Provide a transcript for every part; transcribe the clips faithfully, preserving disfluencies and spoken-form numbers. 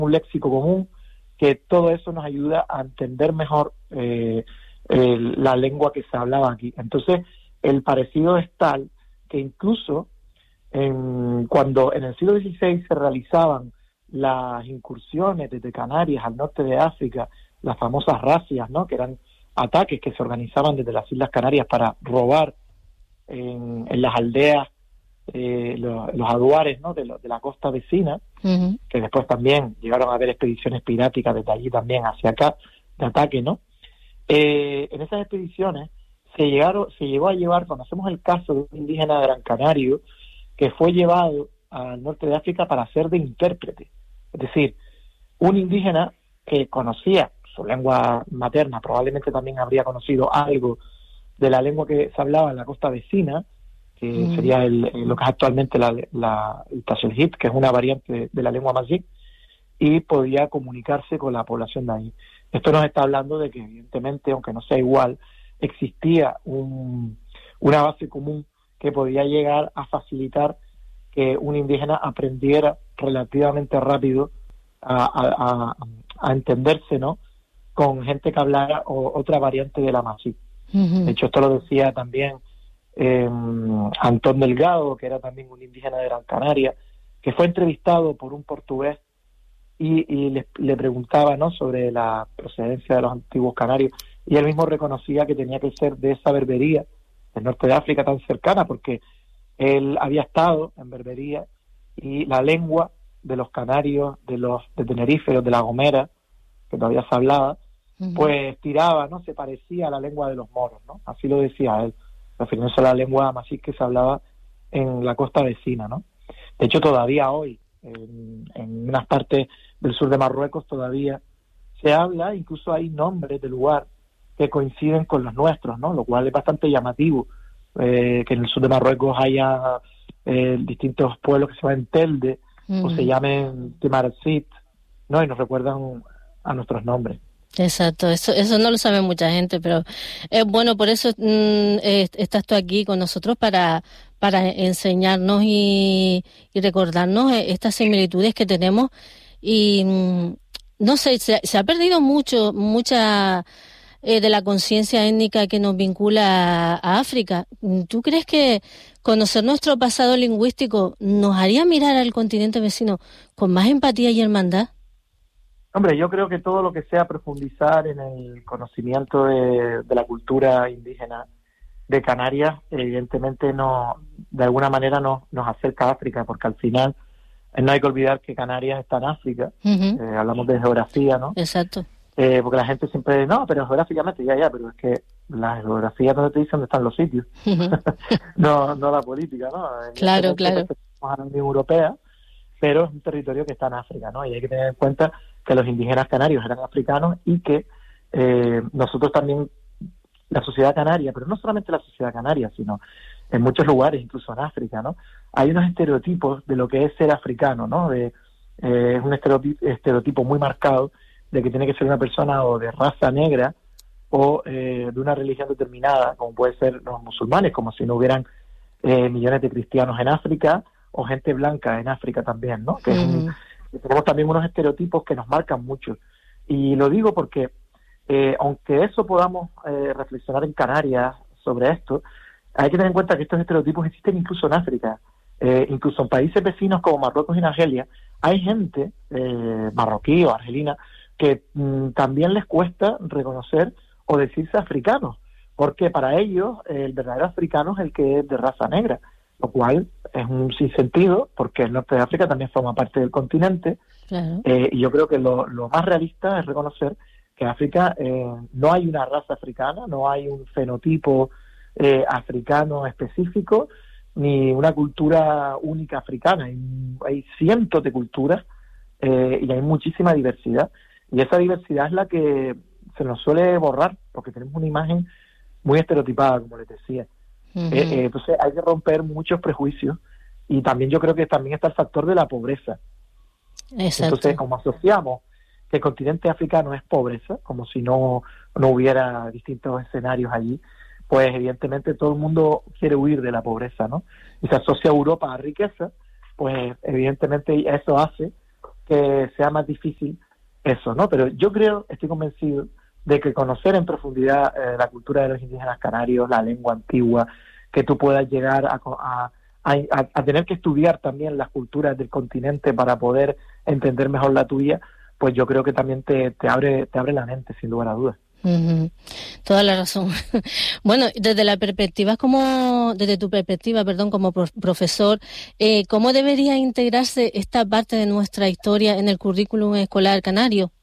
un léxico común, que todo eso nos ayuda a entender mejor eh, el, la lengua que se hablaba aquí. Entonces, el parecido es tal que incluso en, cuando en el siglo dieciséis se realizaban las incursiones desde Canarias al norte de África, las famosas razias, ¿no?, que eran ataques que se organizaban desde las Islas Canarias para robar en, en las aldeas, eh, los, los aduares, ¿no?, de, lo, de la costa vecina, uh-huh. que después también llegaron a haber expediciones piráticas desde allí también hacia acá, de ataque, ¿no? Eh, en esas expediciones se llegaron, se llegó a llevar, conocemos el caso de un indígena de Gran Canario que fue llevado al norte de África para ser de intérprete. Es decir, un indígena que conocía su lengua materna, probablemente también habría conocido algo de la lengua que se hablaba en la costa vecina, que mm. sería el, lo que es actualmente la, la, el Taselhit, que es una variante de, de la lengua mazí, y podía comunicarse con la población de ahí. Esto nos está hablando de que, evidentemente, aunque no sea igual, existía un, una base común que podía llegar a facilitar que un indígena aprendiera relativamente rápido a, a, a, a entenderse, ¿no?, con gente que hablara o, otra variante de la mazí. Uh-huh. De hecho, esto lo decía también eh, Antón Delgado, que era también un indígena de Gran Canaria, que fue entrevistado por un portugués y, y le, le preguntaba, ¿no?, sobre la procedencia de los antiguos canarios, y él mismo reconocía que tenía que ser de esa Berbería, del norte de África tan cercana, porque él había estado en Berbería y la lengua de los canarios, de los de Tenerife, los de La Gomera, que todavía se hablaba, uh-huh. pues tiraba, ¿no?, se parecía a la lengua de los moros, ¿no? Así lo decía él, refiriéndose a la lengua mazí que se hablaba en la costa vecina, ¿no? De hecho, todavía hoy, en, en unas partes del sur de Marruecos, todavía se habla, incluso hay nombres de lugar que coinciden con los nuestros, ¿no? Lo cual es bastante llamativo, eh, que en el sur de Marruecos haya eh, distintos pueblos que se llaman Telde, uh-huh. o se llamen Timarsit, ¿no? Y nos recuerdan a nuestros nombres. Exacto, eso eso no lo sabe mucha gente, pero es bueno, por eso mm, eh, estás tú aquí con nosotros para para enseñarnos y, y recordarnos estas similitudes que tenemos. Y mm, no sé, se, se ha perdido mucho, mucha eh, de la conciencia étnica que nos vincula a, a África. ¿Tú crees que conocer nuestro pasado lingüístico nos haría mirar al continente vecino con más empatía y hermandad? Hombre, yo creo que todo lo que sea profundizar en el conocimiento de, de la cultura indígena de Canarias, evidentemente no, de alguna manera no, nos acerca a África, porque al final eh, no hay que olvidar que Canarias está en África, uh-huh. eh, hablamos de geografía, ¿no? Exacto. Eh, porque la gente siempre dice, no, pero geográficamente ya, ya, pero es que la geografía donde te dice dónde están los sitios, uh-huh. no, no la política, ¿no? Claro, claro. A la Unión Europea, pero es un territorio que está en África, ¿no? Y hay que tener en cuenta que los indígenas canarios eran africanos y que eh, nosotros también, la sociedad canaria, pero no solamente la sociedad canaria, sino en muchos lugares, incluso en África, ¿no? Hay unos estereotipos de lo que es ser africano, ¿no? De, eh, es un estereotipo, estereotipo muy marcado de que tiene que ser una persona o de raza negra o eh, de una religión determinada, como puede ser los musulmanes, como si no hubieran eh, millones de cristianos en África, o gente blanca en África también, ¿no? Que mm. es un, tenemos también unos estereotipos que nos marcan mucho. Y lo digo porque, eh, aunque eso podamos eh, reflexionar en Canarias sobre esto, hay que tener en cuenta que estos estereotipos existen incluso en África. Eh, incluso en países vecinos como Marruecos y Argelia, hay gente, eh, marroquí o argelina, que mm, también les cuesta reconocer o decirse africanos, porque para ellos eh, el verdadero africano es el que es de raza negra, lo cual es un sinsentido, porque el norte de África también forma parte del continente, claro. eh, y yo creo que lo, lo más realista es reconocer que África eh, no hay una raza africana, no hay un fenotipo eh, africano específico, ni una cultura única africana. Hay, hay cientos de culturas eh, y hay muchísima diversidad, y esa diversidad es la que se nos suele borrar, porque tenemos una imagen muy estereotipada, como les decía. Uh-huh. Eh, eh, entonces hay que romper muchos prejuicios, y también yo creo que también está el factor de la pobreza. Exacto. Entonces, como asociamos que el continente africano es pobreza, como si no, no hubiera distintos escenarios allí, pues evidentemente todo el mundo quiere huir de la pobreza, ¿no? Y se asocia a Europa a riqueza, pues evidentemente eso hace que sea más difícil eso, ¿no? Pero yo creo, estoy convencido de que conocer en profundidad eh, la cultura de los indígenas canarios, la lengua antigua, que tú puedas llegar a, a, a, a tener que estudiar también las culturas del continente para poder entender mejor la tuya, pues yo creo que también te, te abre te abre la mente, sin lugar a dudas. Uh-huh. Toda la razón. Bueno, desde la perspectiva como, desde tu perspectiva, perdón, como pro- profesor, eh, ¿cómo debería integrarse esta parte de nuestra historia en el currículum escolar canario?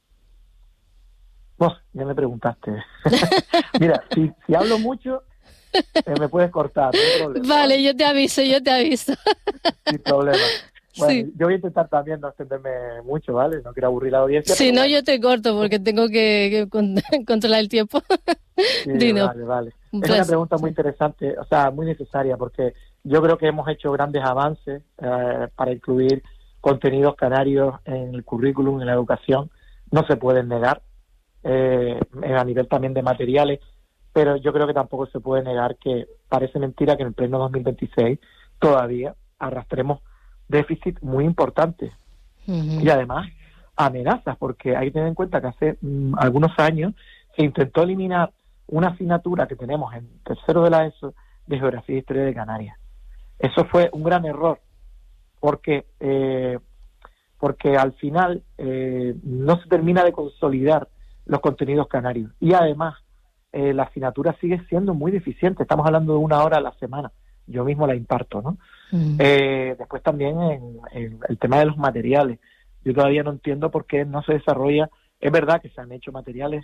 Oh, ya me preguntaste. Mira, si, si hablo mucho, eh, me puedes cortar, no hay problema. Vale, ¿vale? Yo te aviso, yo te aviso. Sin problema. Bueno, Sí. Yo voy a intentar también no extenderme mucho, ¿vale? No quiero aburrir a la audiencia. Si no, bueno. yo te corto porque tengo que, que con, controlar el tiempo. Sí, Dino. vale, vale. Un Es una placer. pregunta muy interesante, o sea, muy necesaria, porque yo creo que hemos hecho grandes avances eh, para incluir contenidos canarios en el currículum, en la educación. No se pueden negar, eh, a nivel también de materiales, pero yo creo que tampoco se puede negar que parece mentira que en el pleno dos mil veintiséis todavía arrastremos déficit muy importantes. Uh-huh. Y además amenazas, porque hay que tener en cuenta que hace mm, algunos años se intentó eliminar una asignatura que tenemos en tercero de la ESO de Geografía e Historia de Canarias. Eso fue un gran error, porque eh, porque al final eh, no se termina de consolidar los contenidos canarios. Y además, eh, la asignatura sigue siendo muy deficiente. Estamos hablando de una hora a la semana. Yo mismo la imparto, ¿no? Uh-huh. Eh, después también en, en el tema de los materiales. Yo todavía no entiendo por qué no se desarrolla. Es verdad que se han hecho materiales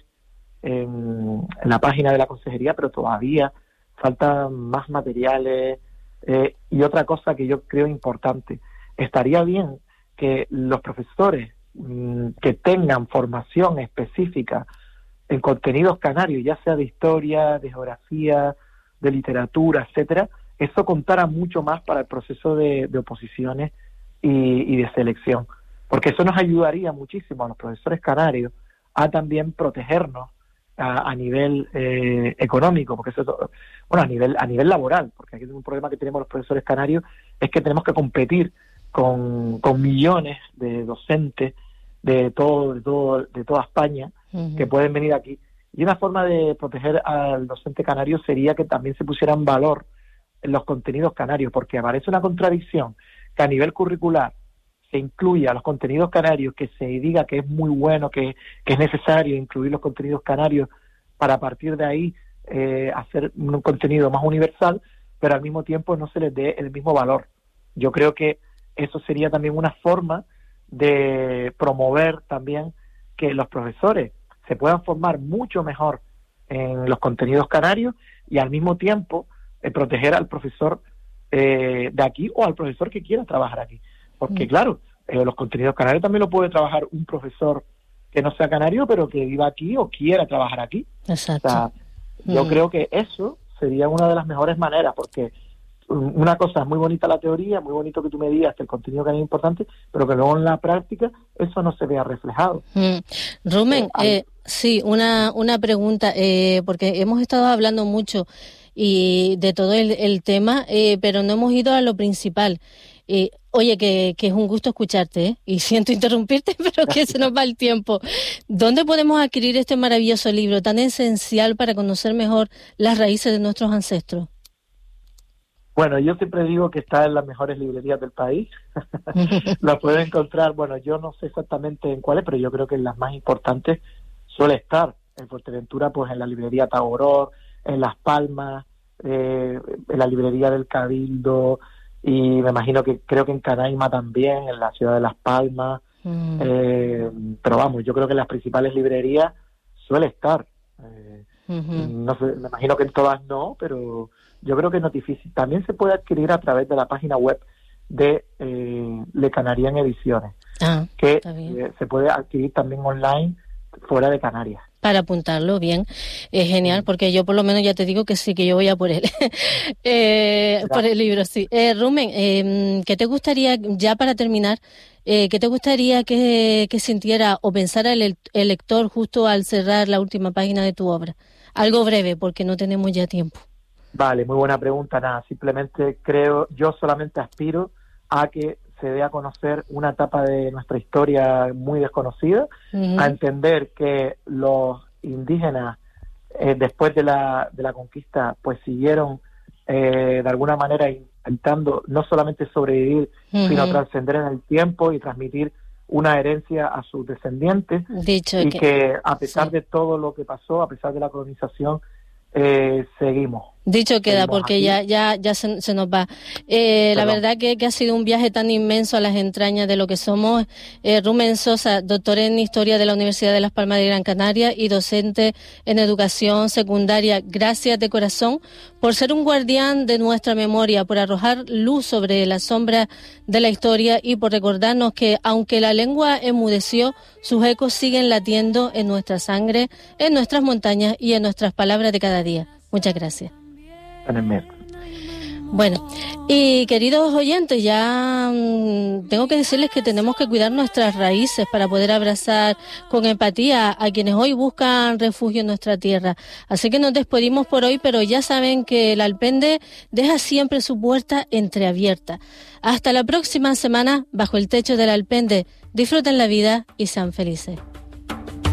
en, en la página de la consejería, pero todavía faltan más materiales. Eh, y otra cosa que yo creo importante, estaría bien que los profesores mmm, que tengan formación específica en contenidos canarios, ya sea de historia, de geografía, de literatura, etcétera, eso contara mucho más para el proceso de, de oposiciones y, y de selección, porque eso nos ayudaría muchísimo a los profesores canarios a también protegernos a, a nivel eh, económico, porque eso, bueno, a nivel a nivel laboral, porque aquí un problema que tenemos los profesores canarios es que tenemos que competir con, con millones de docentes de todo de todo de toda España, uh-huh, que pueden venir aquí. Y una forma de proteger al docente canario sería que también se pusiera en valor en los contenidos canarios, porque aparece una contradicción que a nivel curricular se incluya los contenidos canarios, que se diga que es muy bueno, que, que es necesario incluir los contenidos canarios para a partir de ahí eh, hacer un contenido más universal, pero al mismo tiempo no se les dé el mismo valor. Yo creo que eso sería también una forma de promover también que los profesores se puedan formar mucho mejor en los contenidos canarios y al mismo tiempo eh, proteger al profesor eh, de aquí o al profesor que quiera trabajar aquí. Porque, claro, eh, los contenidos canarios también lo puede trabajar un profesor que no sea canario, pero que viva aquí o quiera trabajar aquí. Exacto. O sea, yo mm. creo que eso sería una de las mejores maneras, porque una cosa es muy bonita la teoría, muy bonito que tú me digas que el contenido canario es importante, pero que luego en la práctica eso no se vea reflejado. Mm. Rumen, eh, eh, sí, una, una pregunta, eh, porque hemos estado hablando mucho y de todo el, el tema, eh, pero no hemos ido a lo principal. Eh, oye, que, que es un gusto escucharte, ¿eh? Y siento interrumpirte, pero que se nos va el tiempo. ¿Dónde podemos adquirir este maravilloso libro tan esencial para conocer mejor las raíces de nuestros ancestros? Bueno, yo siempre digo que está en las mejores librerías del país. La pueden encontrar, bueno, yo no sé exactamente en cuáles, pero yo creo que en las más importantes suele estar. En Fuerteventura, pues en la librería Tagoror, en Las Palmas, eh, en la librería del Cabildo, y me imagino que creo que en Canaima también, en la ciudad de Las Palmas. Mm. Eh, pero vamos, yo creo que en las principales librerías suele estar. Eh, uh-huh. No sé, me imagino que en todas no, pero yo creo que no es difícil. También se puede adquirir a través de la página web de eh, Le Canarian Ediciones, ah, que eh, se puede adquirir también online fuera de Canarias. Para apuntarlo bien, es genial, sí. Porque yo por lo menos ya te digo que sí, que yo voy a por él, eh, claro. Por el libro, sí. Eh, Rumen, eh, ¿qué te gustaría, ya para terminar, eh, qué te gustaría que, que sintiera o pensara el, el lector justo al cerrar la última página de tu obra? Algo breve, porque no tenemos ya tiempo. Vale, muy buena pregunta. Nada, simplemente creo, yo solamente aspiro a que se dé a conocer una etapa de nuestra historia muy desconocida, uh-huh. a entender que los indígenas, eh, después de la, de la conquista, pues siguieron eh, de alguna manera intentando no solamente sobrevivir, uh-huh. sino trascender en el tiempo y transmitir una herencia a sus descendientes. Dicho y que, que a pesar sí. de todo lo que pasó, a pesar de la colonización, eh, seguimos. Dicho queda, porque aquí. ya ya ya se, se nos va. Eh, la verdad que, que ha sido un viaje tan inmenso a las entrañas de lo que somos. Eh, Rumen Sosa, doctor en Historia de la Universidad de Las Palmas de Gran Canaria y docente en Educación Secundaria. Gracias de corazón por ser un guardián de nuestra memoria, por arrojar luz sobre la sombra de la historia y por recordarnos que, aunque la lengua enmudeció, sus ecos siguen latiendo en nuestra sangre, en nuestras montañas y en nuestras palabras de cada día. Muchas gracias. Bueno, y queridos oyentes, ya mmm, tengo que decirles que tenemos que cuidar nuestras raíces para poder abrazar con empatía a quienes hoy buscan refugio en nuestra tierra. Así que nos despedimos por hoy, pero ya saben que el Alpende deja siempre su puerta entreabierta. Hasta la próxima semana, bajo el techo del Alpende. Disfruten la vida y sean felices.